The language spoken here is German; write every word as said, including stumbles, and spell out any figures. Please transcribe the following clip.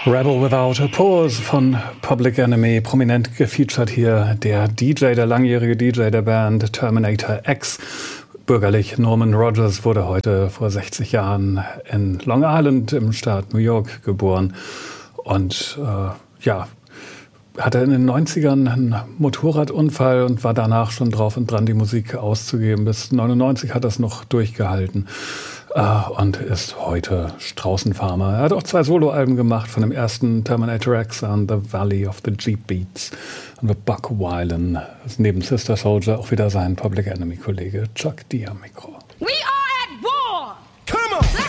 Rebel Without a Pause von Public Enemy, prominent gefeatured hier der D J, der langjährige D J der Band Terminator X. Bürgerlich Norman Rogers wurde heute vor sechzig Jahren in Long Island im Staat New York geboren und äh, ja, hatte in den neunzigern einen Motorradunfall und war danach schon drauf und dran, die Musik auszugeben. Bis neunundneunzig hat er es noch durchgehalten äh, und ist heute Straußenfarmer. Er hat auch zwei Soloalben gemacht, von dem ersten Terminator X an The Valley of the Jeep Beats und The Buck Wylan. Neben Sister Soldier auch wieder sein Public Enemy-Kollege Chuck D am Mikro. We